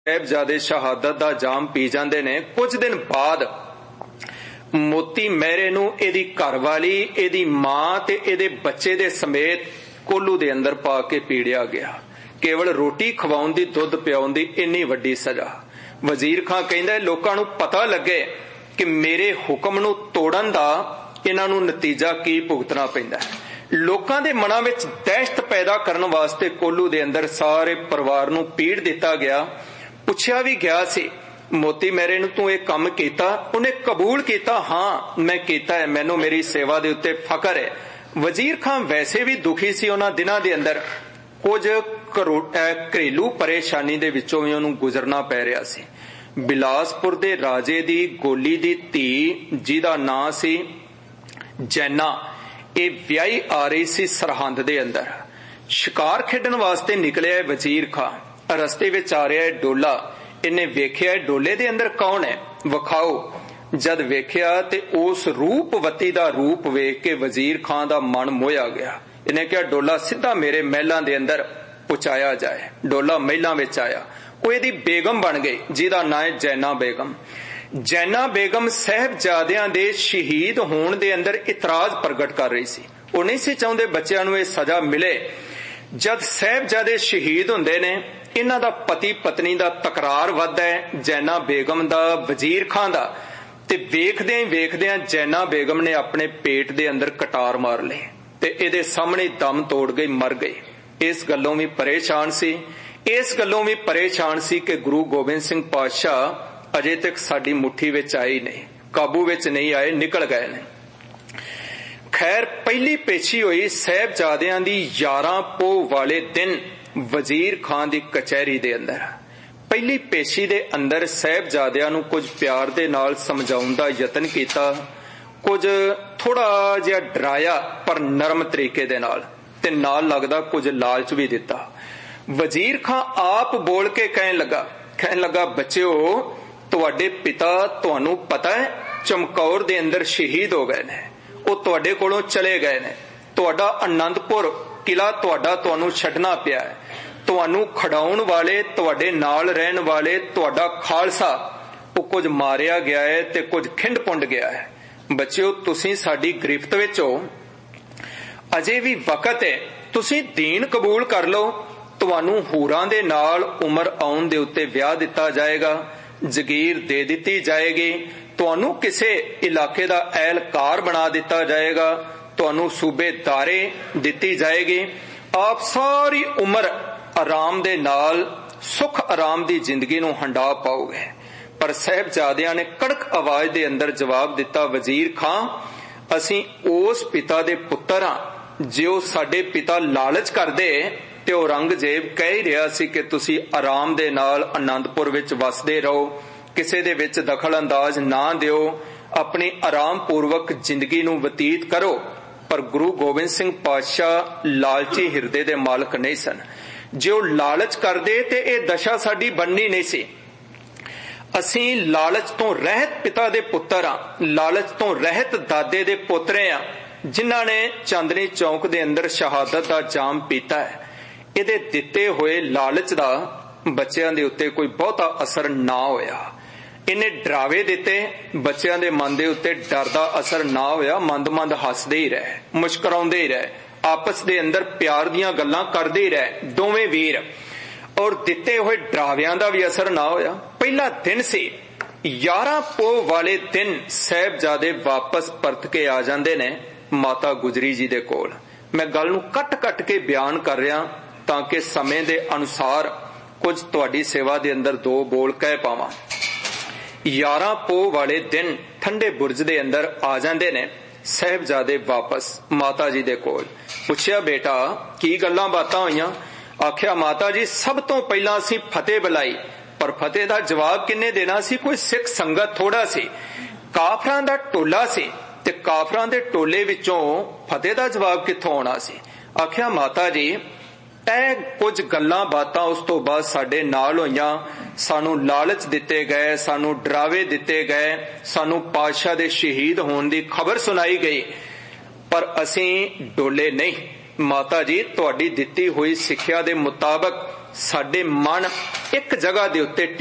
साहिबजादे शहादत दा जाम पी जांदे ने। कुछ दिन बाद मोती मेहरे नूं इहदी घरवाली, इहदी मां ते इहदे बच्चे दे समेत कोलू दे अंदर पा के पीड़िया गया। केवल रोटी खवाउण दी, दुध पिआउण दी इन्नी वड्डी सजा। वजीर खां कहंदा लोकां नूं पता लगे कि मेरे हुक्म नूं तोड़न दा इन्हां नूं नतीजा की भुगतना पैंदा है। लोकां दे मनां विच दहशत पैदा करन वास्ते कोलू दे अंदर सारे परिवार नूं पीड़ दिता गया। पुछया भी गया सी मोती मेरे नूं तूं इह काम कीता? उन्हें कबूल किया, हाँ मैं कीता है, मैनूं मेरी सेवा दे उत्ते फकर है। वजीर खां वैसे भी दुखी सी। उन्हां दिनां दे अंदर कुछ घरेलू परेशानी दे विचों भी उहनूं गुजरना पै रिहा सी। बिलासपुर दे राजे दी गोली दी धी जिहदा नां सी जैना, ये व्याही आ रही सी सरहंद दे अंदर। शिकार खेडन वास्ते निकलिया है वजीर खां। रस्ते विच आ रहा है डोला। इन्हें वेख्या डोले दे अंदर कौन है, विखाओ। जद वेख्या ते उस रूपवती दा रूप वेख के वजीर खां दा मन मोया गया। इन्हें कहा डोला सीधा मेरे महलां दे अंदर पहुंचाया जाए। डोला महलां विच आया। वो इहदी बेगम बन गई जिहदा नाम है जैना बेगम। जैना बेगम साहिबजादियां दे शहीद होण दे अंदर इतराज प्रगट कर रही सी। वो नहीं सी चाहुंदे बच्चिआं नूं इह सजा मिले। जद साहिबजादे शहीद हुंदे ने, इन्हां दा पति पत्नी दा तकरार वधदा है, जैना बेगम दा, वजीर खां दा, ते वेखदिआं जैना बेगम ने अपने पेट दे अंदर कटार मार लई ते इहदे सामने दम तोड़ गई, मर गई। इस गल्लों भी परेशान सी। इस गल्लों भी परेशान सी कि गुरु गोबिंद सिंह पातशाह अजे तक साडी मुट्ठी विच आए नहीं, काबू विच नहीं आए, निकल गए ने। खैर पहली पेशी हुई साहिबजादियां दी 11 पोह वाले दिन वजीर खां दी कचहरी दे अंदर। पहली पेशी दे अंदर साहिबजादियां नूं कुछ प्यार दे नाल समझाउण दा यतन कीता, कुछ थोड़ा जिहा डराया पर नरम तरीके दे नाल, ते नाल लगदा कुछ लालच भी दिता। वजीर खां आप बोल के कहन लगा बच्चों, तुहाडे पिता तुहानूं पता है चमकौर दे अंदर शहीद हो गए ने, वो तुहाडे कोलों चले गए ने। तुहाडा आनंदपुर किला तुहानूं छड्डना पिया है। तुहानूं खड़ाउण वाले, तुहाडे नाल रहन वाले, तुहाडा खालसा वो कुछ मारिया गया है ते कुछ खिंड पुंड गया है। बच्चों तुसीं साडी गिरफ्त विच हो, अजे भी वक्त है, तुसीं दीन कबूल कर लो। तुहानूं हूरां दे नाल उमर आउण दे उत्ते विआह दिता जाएगा, जगीर दे दिती जाएगी, तुहानूं किसे इलाके दा एहलकार बना दिता जाएगा, तुहानूं सूबेदारे दिती जाएगी। आप सारी उम्र आराम दे नाल सुख आराम दी जिंदगी नूं हंडा पाओगे। पर साहिबजादियां ने कड़क आवाज दे अंदर जवाब दिता, वजीर खां असीं उस पिता दे पुत्तर हां जो साडे पिता लालच करदे ते औरंगजेब कह ही रहा सी कि तुसी आराम दे नाल आनंदपुर विच वसदे रहो, किसे दे विच दखल अंदाज ना दिओ, अपनी आराम पूर्वक जिंदगी नूं बतीत करो। पर गुरु गोबिंद सिंह पातशाह लालची हिरदे दे मालक नहीं सन। जो लालच करदे ते इह दशा साडी बननी नहीं सी। असीं लालच तो रहत पिता दे पुत्तर हां, लालच तो रहत दादे दे पोतरे हां, जिन्हां ने चांदनी चौक दे अंदर शहादत दा जाम पीता है। इहदे दिते होए लालच दा बच्चिआं दे उत्ते कोई बहुता असर ना होया। इन्हें डरावे दिते, बच्चिआं दे मन दे उत्ते डर दा असर ना होया। मंद मंद हसदे ही रहे, मुस्कुराउंदे ही रहे, आपस दे अंदर प्यार दीआं गल्लां करदे ही रहे दोवें वीर। और दिते हुए डरावियां दा भी असर ना होया। पहला दिन सी, 11 पोह वाले दिन साहिबजादे वापस परत के आ जांदे ने माता गुजरी जी दे कोल। मैं गल नूं कट कट के बयान कर रहा ताकि समय दे अनुसार कुछ तुहाडी सेवा दे अंदर दो बोल कह पावां। 11 पोह वाले दिन ठंडे बुरज दे अंदर आ जांदे ने साहिबजादे वापस माता जी दे कोल। पुछया बेटा की गल्लां बातां होईयां? आख्या माता जी सब तो पहला असीं फतेह बुलाई, पर फतेह दा जवाब किन्ने देना सी? कोई सिख संगत थोड़ा सी, काफरां दा टोला सी, ते काफरां दे टोले विचों फतेह दा जवाब कित्थों आउणा सी? आख्या माता जी ਇਹ कुछ गल्लां बातां उस तो बाद साडे नाल होईयां, सानू लालच दिते गए, सानू डरावे दिते गए, सानू पातशाह दे शहीद होण दी खबर सुनाई गई, पर असीं डोले नहीं। माता जी तुहाडी दित्ती हुई सिक्ख्या दे मुताबक ਸਾਡੇ ਮਨ ਇੱਕ ਜਗ੍ਹਾ ਦੇ ਉੱਤੇ